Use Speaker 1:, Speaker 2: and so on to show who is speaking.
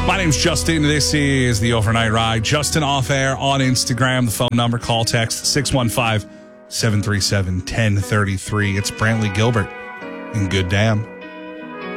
Speaker 1: My name's Justin. This is the Overnight Ride. Justin off air on Instagram. The phone number, call, text 615-737-1033. It's Brantley Gilbert and Good Damn.